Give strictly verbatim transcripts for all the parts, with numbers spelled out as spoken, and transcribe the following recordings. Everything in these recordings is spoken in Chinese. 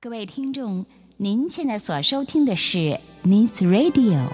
各位听众，您现在所收听的是 Needs Radio。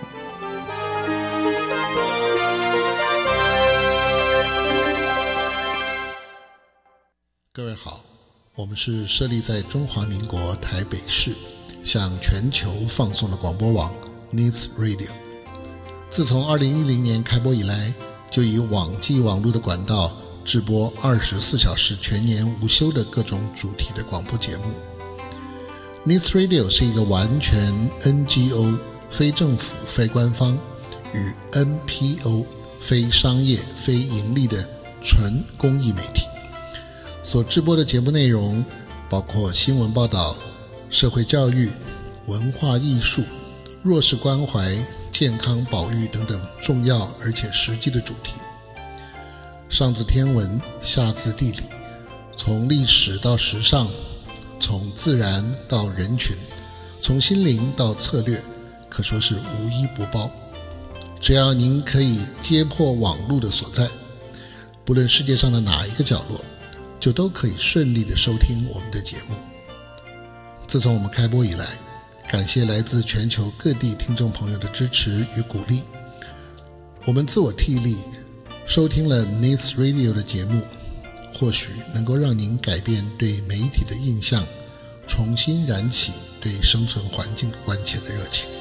各位好，我们是设立在中华民国台北市，向全球放送的广播网 Needs Radio。自从二零一零年开播以来，就以网际网络的管道直播二十四小时全年无休的各种主题的广播节目。Needs Radio 是一个完全 N G O 非政府非官方与 N P O 非商业非盈利的纯公益媒体，所直播的节目内容包括新闻报道、社会教育、文化艺术、弱势关怀、健康保育等等重要而且实际的主题。上至天文，下至地理，从历史到时尚，从自然到人群，从心灵到策略，可说是无一不包。只要您可以揭破网络的所在，不论世界上的哪一个角落，就都可以顺利地收听我们的节目。自从我们开播以来，感谢来自全球各地听众朋友的支持与鼓励，我们自我替力收听了 Needs Radio 的节目，或许能够让您改变对媒体的印象，重新燃起对生存环境关切的热情。